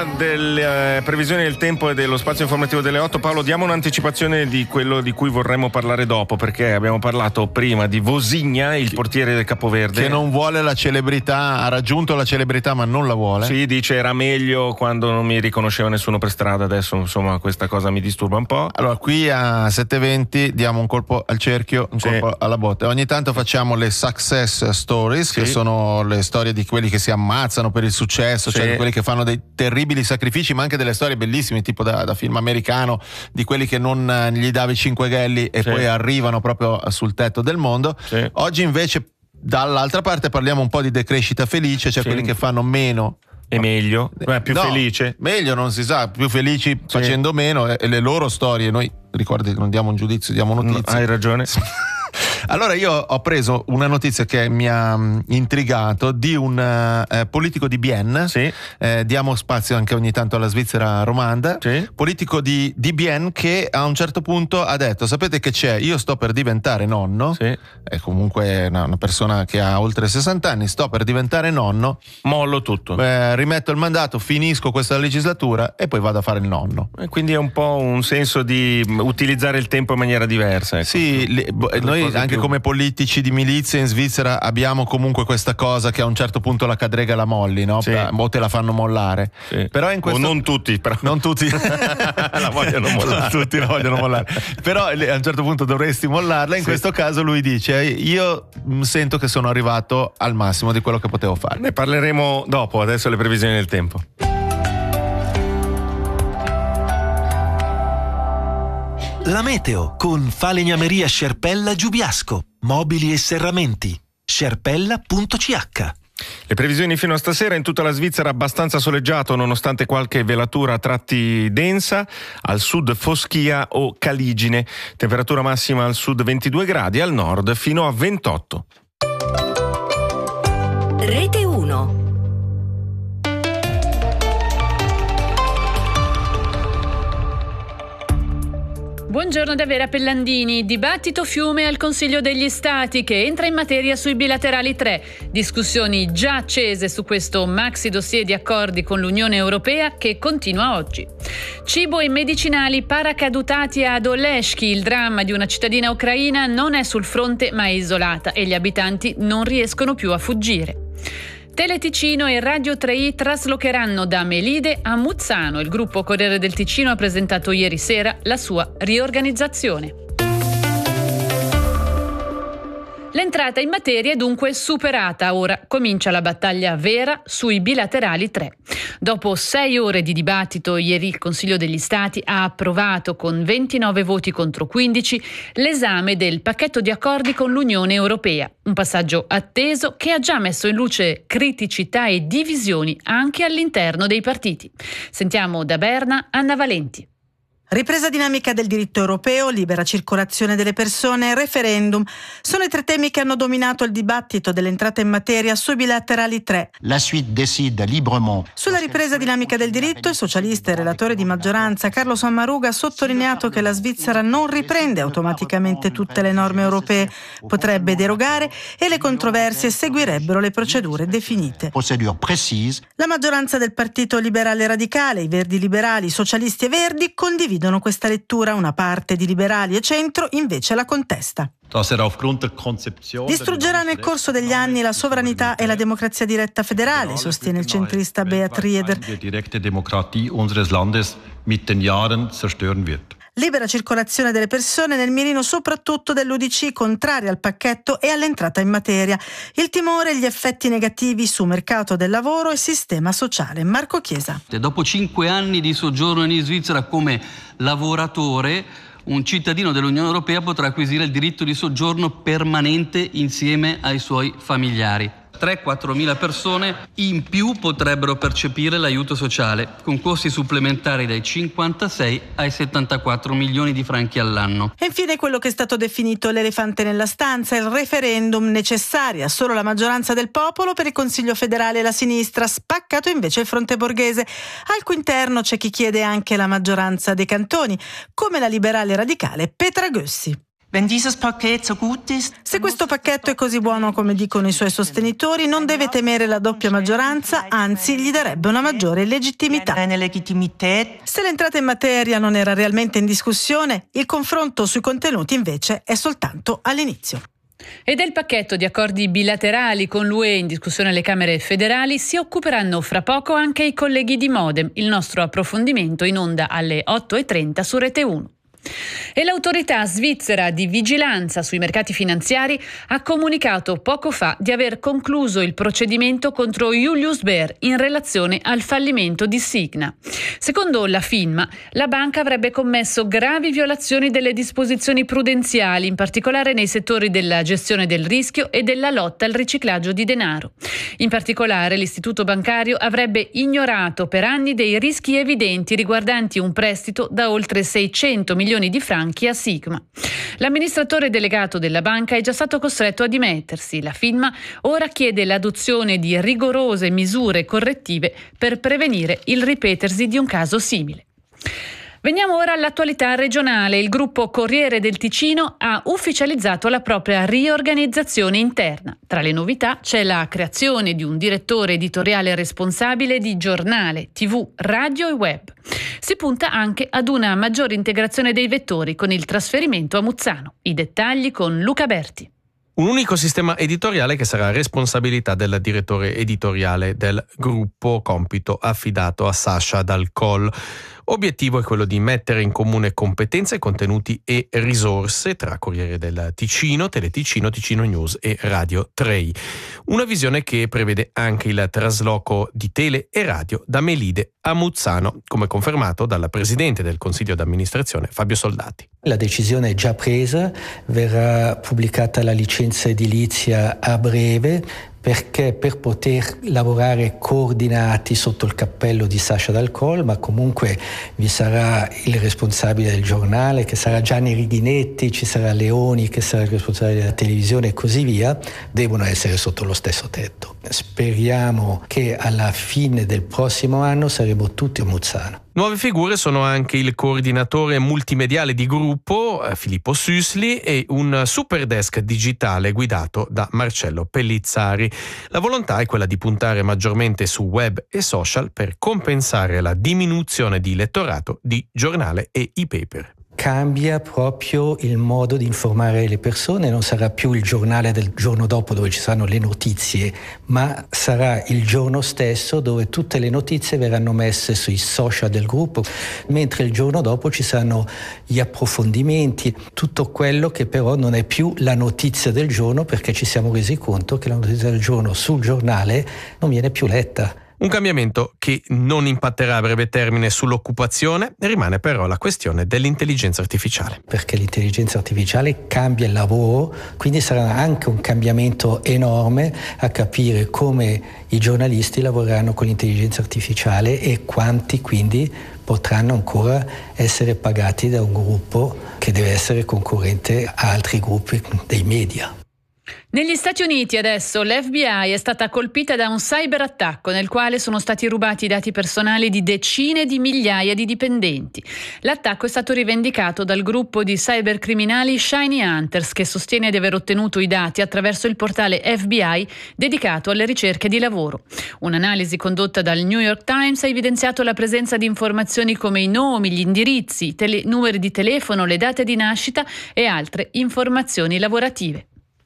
delle previsioni del tempo e dello spazio informativo delle 8, Paolo, diamo un'anticipazione di quello di cui vorremmo parlare dopo, perché abbiamo parlato prima di Vosigna, il portiere del Capoverde, che non vuole la celebrità, ha raggiunto la celebrità ma non la vuole. Sì, dice era meglio quando non mi riconosceva nessuno per strada, adesso insomma questa cosa mi disturba un po'. Allora qui a 7:20 diamo un colpo al cerchio, un colpo alla botte. Ogni tanto facciamo le success stories, che sono le storie di quelli che si ammazzano per il successo, cioè di quelli che fanno dei terribili sacrifici, ma anche delle storie bellissime, tipo da film americano, di quelli che non gli davi 5 ghelli e poi arrivano proprio sul tetto del mondo. Oggi invece dall'altra parte parliamo un po' di decrescita felice, cioè quelli che fanno meno e meglio, più felice. Meglio non si sa, più felici facendo meno, e le loro storie, noi ricordi che non diamo un giudizio, diamo notizie. Hai ragione. Allora io ho preso una notizia che mi ha intrigato di un politico di Bienne, diamo spazio anche ogni tanto alla Svizzera romanda, politico di Bienne che a un certo punto ha detto: sapete che c'è, io sto per diventare nonno, è comunque una persona che ha oltre 60 anni, sto per diventare nonno, mollo tutto, rimetto il mandato, finisco questa legislatura e poi vado a fare il nonno. E quindi è un po' un senso di utilizzare il tempo in maniera diversa, ecco. Sì, noi anche come politici di milizia in Svizzera abbiamo comunque questa cosa che a un certo punto la cadrega la molli, no? O te la fanno mollare. Però in questo... O non tutti, però. Non tutti la vogliono mollare. Non tutti la vogliono mollare. Però a un certo punto dovresti mollarla. In questo caso lui dice: io sento che sono arrivato al massimo di quello che potevo fare. Ne parleremo dopo, adesso le previsioni del tempo. La meteo con Falegnameria Scerpella Giubiasco, mobili e serramenti, scerpella.ch. Le previsioni fino a stasera: in tutta la Svizzera abbastanza soleggiato nonostante qualche velatura a tratti densa, al sud foschia o caligine, temperatura massima al sud 22 gradi, al nord fino a 28. Rete 1. Buongiorno da Vera Pellandini. Dibattito fiume al Consiglio degli Stati che entra in materia sui bilaterali 3. Discussioni già accese su questo maxi dossier di accordi con l'Unione Europea che continua oggi. Cibo e medicinali paracadutati ad Oleshki. Il dramma di una cittadina ucraina non è sul fronte ma è isolata e gli abitanti non riescono più a fuggire. Teleticino e Radio 3i traslocheranno da Melide a Muzzano. Il gruppo Corriere del Ticino ha presentato ieri sera la sua riorganizzazione. L'entrata in materia è dunque superata, ora comincia la battaglia vera sui bilaterali 3. Dopo 6 ore di dibattito, ieri il Consiglio degli Stati ha approvato con 29 voti contro 15 l'esame del pacchetto di accordi con l'Unione Europea, un passaggio atteso che ha già messo in luce criticità e divisioni anche all'interno dei partiti. Sentiamo da Berna Anna Valenti. Ripresa dinamica del diritto europeo, libera circolazione delle persone e referendum sono i 3 temi che hanno dominato il dibattito dell'entrata in materia sui bilaterali 3. La suite décide librement. Sulla ripresa dinamica del diritto, il socialista e relatore di maggioranza Carlo Sammaruga ha sottolineato che la Svizzera non riprende automaticamente tutte le norme europee, potrebbe derogare e le controversie seguirebbero le procedure definite. Procedure précise. La maggioranza del Partito Liberale Radicale, i Verdi Liberali, i Socialisti e Verdi condividono questa lettura, una parte di liberali e centro invece la contesta. Distruggerà nel corso degli anni la sovranità e la democrazia diretta federale, sostiene il centrista Beat Rieder. Libera circolazione delle persone nel mirino soprattutto dell'UDC, contraria al pacchetto e all'entrata in materia. Il timore e gli effetti negativi su mercato del lavoro e sistema sociale. Marco Chiesa. Dopo 5 anni di soggiorno in Svizzera come lavoratore, un cittadino dell'Unione Europea potrà acquisire il diritto di soggiorno permanente insieme ai suoi familiari. 3-4 mila persone in più potrebbero percepire l'aiuto sociale, con costi supplementari dai 56 ai 74 milioni di franchi all'anno. E infine quello che è stato definito l'elefante nella stanza, il referendum, necessaria solo la maggioranza del popolo per il Consiglio federale e la sinistra, spaccato invece il fronte borghese. Al cui interno c'è chi chiede anche la maggioranza dei cantoni, come la liberale radicale Petra Gössi. Se questo pacchetto è così buono come dicono i suoi sostenitori, non deve temere la doppia maggioranza, anzi gli darebbe una maggiore legittimità. Se l'entrata in materia non era realmente in discussione, il confronto sui contenuti invece è soltanto all'inizio. E del pacchetto di accordi bilaterali con l'UE in discussione alle Camere federali si occuperanno fra poco anche i colleghi di Modem. Il nostro approfondimento in onda alle 8:30 su Rete 1. E l'autorità svizzera di vigilanza sui mercati finanziari ha comunicato poco fa di aver concluso il procedimento contro Julius Baer in relazione al fallimento di Signa. Secondo la FINMA, la banca avrebbe commesso gravi violazioni delle disposizioni prudenziali, in particolare nei settori della gestione del rischio e della lotta al riciclaggio di denaro. In particolare, l'istituto bancario avrebbe ignorato per anni dei rischi evidenti riguardanti un prestito da oltre 600 milioni di franchi a Sigma. L'amministratore delegato della banca è già stato costretto a dimettersi. La FINMA ora chiede l'adozione di rigorose misure correttive per prevenire il ripetersi di un caso simile. Veniamo ora all'attualità regionale. Il gruppo Corriere del Ticino ha ufficializzato la propria riorganizzazione interna. Tra le novità c'è la creazione di un direttore editoriale responsabile di giornale, TV, radio e web. Si punta anche ad una maggiore integrazione dei vettori con il trasferimento a Muzzano. I dettagli con Luca Berti. Un unico sistema editoriale che sarà responsabilità del direttore editoriale del gruppo, compito affidato a Sasha Dal Coll. Obiettivo è quello di mettere in comune competenze, contenuti e risorse tra Corriere del Ticino, Teleticino, Ticino News e Radio 3. Una visione che prevede anche il trasloco di tele e radio da Melide a Muzzano, come confermato dal presidente del Consiglio d'amministrazione Fabio Soldati. La decisione è già presa, verrà pubblicata la licenza edilizia a breve, perché per poter lavorare coordinati sotto il cappello di Sasha Dal Coll, ma comunque vi sarà il responsabile del giornale che sarà Gianni Righinetti, ci sarà Leoni che sarà il responsabile della televisione e così via, devono essere sotto lo stesso tetto. Speriamo che alla fine del prossimo anno saremo tutti a Muzzano. Nuove figure sono anche il coordinatore multimediale di gruppo, Filippo Süssli, e un super desk digitale guidato da Marcello Pellizzari. La volontà è quella di puntare maggiormente su web e social per compensare la diminuzione di lettorato di giornale e e-paper. Cambia proprio il modo di informare le persone, non sarà più il giornale del giorno dopo dove ci saranno le notizie, ma sarà il giorno stesso dove tutte le notizie verranno messe sui social del gruppo, mentre il giorno dopo ci saranno gli approfondimenti, tutto quello che però non è più la notizia del giorno, perché ci siamo resi conto che la notizia del giorno sul giornale non viene più letta. Un cambiamento che non impatterà a breve termine sull'occupazione, rimane però la questione dell'intelligenza artificiale. Perché l'intelligenza artificiale cambia il lavoro, quindi sarà anche un cambiamento enorme a capire come i giornalisti lavoreranno con l'intelligenza artificiale e quanti quindi potranno ancora essere pagati da un gruppo che deve essere concorrente a altri gruppi dei media. Negli Stati Uniti adesso l'FBI è stata colpita da un cyberattacco nel quale sono stati rubati i dati personali di decine di migliaia di dipendenti. L'attacco è stato rivendicato dal gruppo di cybercriminali Shiny Hunters, che sostiene di aver ottenuto i dati attraverso il portale FBI dedicato alle ricerche di lavoro. Un'analisi condotta dal New York Times ha evidenziato la presenza di informazioni come i nomi, gli indirizzi, numeri di telefono, le date di nascita e altre informazioni lavorative.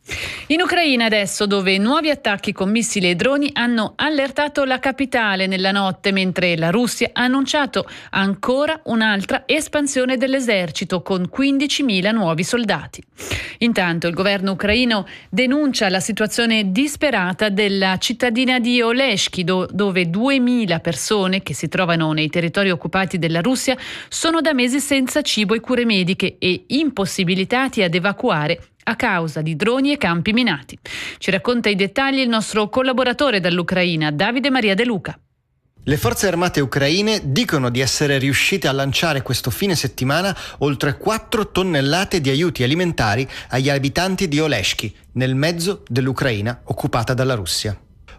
In Ucraina adesso, dove nuovi attacchi con missili e droni hanno allertato la capitale nella notte, mentre la Russia ha annunciato ancora un'altra espansione dell'esercito con 15.000 nuovi soldati. Intanto il governo ucraino denuncia la situazione disperata della cittadina di Oleshki, dove 2.000 persone che si trovano nei territori occupati della Russia sono da mesi senza cibo e cure mediche e impossibilitati ad evacuare a causa di droni e campi minati. Ci racconta i dettagli il nostro collaboratore dall'Ucraina, Davide Maria De Luca. Le forze armate ucraine dicono di essere riuscite a lanciare questo fine settimana oltre 4 tonnellate di aiuti alimentari agli abitanti di Oleshki, nel mezzo dell'Ucraina occupata dalla Russia.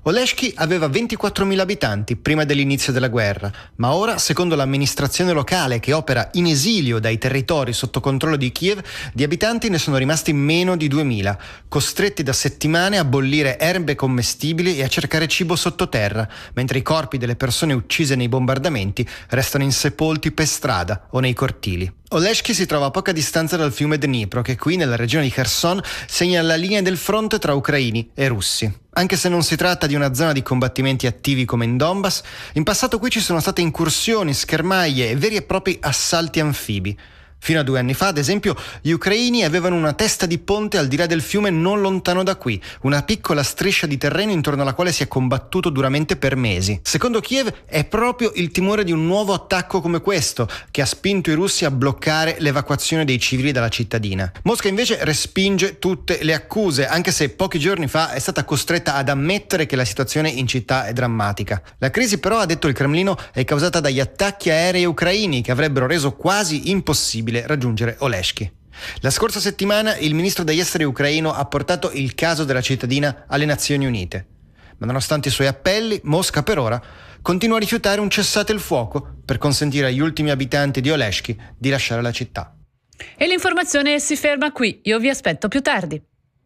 Oleshki aveva 24.000 abitanti prima dell'inizio della guerra, ma ora, secondo l'amministrazione locale che opera in esilio dai territori sotto controllo di Kiev, di abitanti ne sono rimasti meno di 2.000, costretti da settimane a bollire erbe commestibili e a cercare cibo sottoterra, mentre i corpi delle persone uccise nei bombardamenti restano insepolti per strada o nei cortili. Oleshki si trova a poca distanza dal fiume Dnipro, che qui nella regione di Kherson segna la linea del fronte tra ucraini e russi. Anche se non si tratta di una zona di combattimenti attivi come in Donbass, in passato qui ci sono state incursioni, schermaglie e veri e propri assalti anfibi. Fino a 2 anni fa, ad esempio, gli ucraini avevano una testa di ponte al di là del fiume non lontano da qui, una piccola striscia di terreno intorno alla quale si è combattuto duramente per mesi. Secondo Kiev è proprio il timore di un nuovo attacco come questo che ha spinto i russi a bloccare l'evacuazione dei civili dalla cittadina. Mosca invece respinge tutte le accuse, anche se pochi giorni fa è stata costretta ad ammettere che la situazione in città è drammatica. La crisi però, ha detto il Cremlino, è causata dagli attacchi aerei ucraini che avrebbero reso quasi impossibile raggiungere Oleshki. La scorsa settimana il ministro degli esteri ucraino ha portato il caso della cittadina alle Nazioni Unite. Ma nonostante i suoi appelli, Mosca per ora continua a rifiutare un cessate il fuoco per consentire agli ultimi abitanti di Oleshki di lasciare la città. E l'informazione si ferma qui. Io vi aspetto più tardi.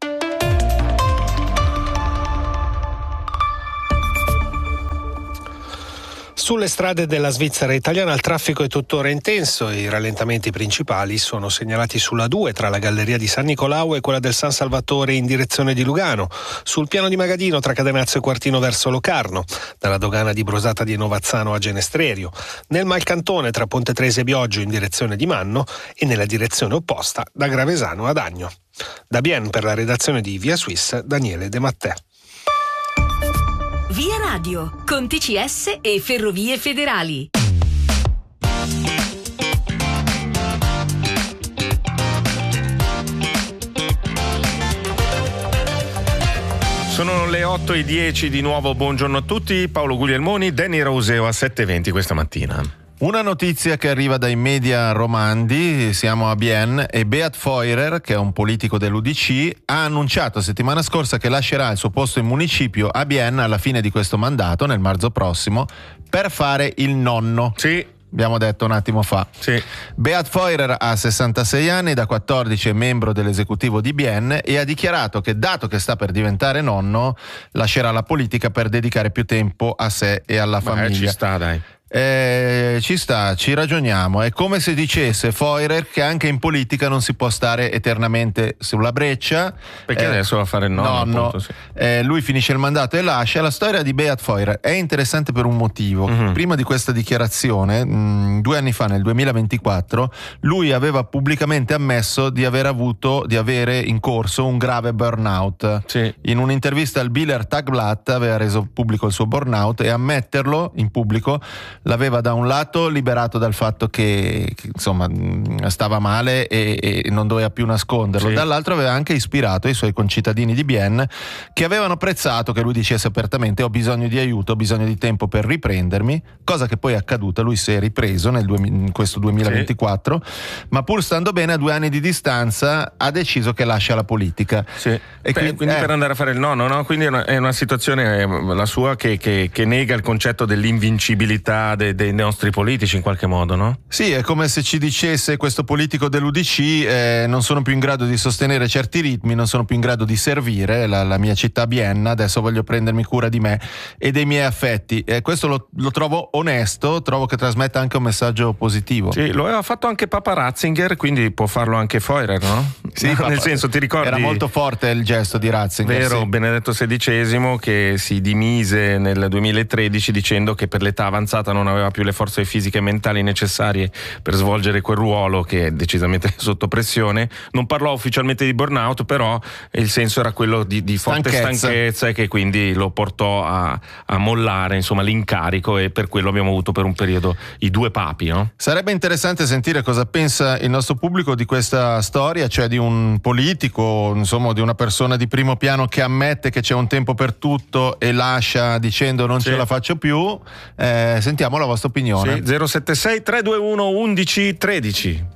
Sulle strade della Svizzera italiana il traffico è tuttora intenso e i rallentamenti principali sono segnalati sulla 2 tra la galleria di San Nicolao e quella del San Salvatore in direzione di Lugano, sul piano di Magadino tra Cadenazzo e Quartino verso Locarno, dalla dogana di Brosata di Novazzano a Genestrerio, nel Malcantone tra Ponte Trese e Bioggio in direzione di Manno e nella direzione opposta da Gravesano ad Agno. Da Bienne per la redazione di Via Suisse, Daniele De Mattè. Via Radio, con TCS e Ferrovie Federali. Sono le 8:10 di nuovo, buongiorno a tutti, Paolo Guglielmoni, Danny Roseo a 7:20 questa mattina. Una notizia che arriva dai media romandi, siamo a Bienne, e Beat Feurer, che è un politico dell'UDC, ha annunciato settimana scorsa che lascerà il suo posto in municipio a Bienne alla fine di questo mandato, nel marzo prossimo, per fare il nonno. Sì. Abbiamo detto un attimo fa. Sì. Beat Feurer ha 66 anni, da 14 è membro dell'esecutivo di Bienne e ha dichiarato che, dato che sta per diventare nonno, lascerà la politica per dedicare più tempo a sé e alla famiglia. Ci sta, dai. Ci sta, ci ragioniamo. È come se dicesse Feurer che anche in politica non si può stare eternamente sulla breccia, perché adesso va a fare il nonno, appunto, sì. Lui finisce il mandato e lascia. La storia di Beat Feurer è interessante per un motivo. Prima di questa dichiarazione, 2 anni fa, nel 2024, lui aveva pubblicamente ammesso di avere in corso un grave burnout. Sì. In un'intervista al Bieler Tagblatt aveva reso pubblico il suo burnout e ammetterlo in pubblico l'aveva da un lato liberato dal fatto che insomma stava male e non doveva più nasconderlo, sì. Dall'altro aveva anche ispirato i suoi concittadini di Bienne, che avevano apprezzato che lui dicesse apertamente: ho bisogno di aiuto, ho bisogno di tempo per riprendermi, cosa che poi è accaduta. Lui si è ripreso in questo 2024, sì. Ma pur stando bene, a 2 anni di distanza ha deciso che lascia la politica, sì. E quindi per andare a fare il nonno, no? Quindi è una situazione, la sua, che nega il concetto dell'invincibilità dei nostri politici in qualche modo, no? Sì, è come se ci dicesse questo politico dell'UDC: non sono più in grado di sostenere certi ritmi, non sono più in grado di servire la mia città Vienna, adesso voglio prendermi cura di me e dei miei affetti. Questo lo trovo onesto, trovo che trasmetta anche un messaggio positivo. Sì, lo aveva fatto anche Papa Ratzinger, quindi può farlo anche Feurer, no? Sì, nel senso, ti ricordi? Era molto forte il gesto di Ratzinger. Vero, sì. Benedetto XVI che si dimise nel 2013 dicendo che per l'età avanzata non aveva più le forze fisiche e mentali necessarie per svolgere quel ruolo, che è decisamente sotto pressione. Non parlò ufficialmente di burnout, però il senso era quello di forte stanchezza, e che quindi lo portò a mollare, insomma, l'incarico, e per quello abbiamo avuto per un periodo i 2 papi, no? Sarebbe interessante sentire cosa pensa il nostro pubblico di questa storia, cioè di un politico, insomma, di una persona di primo piano che ammette che c'è un tempo per tutto e lascia dicendo non ce la faccio più. Sentiamo la vostra opinione. Sì, 076 321 11 13.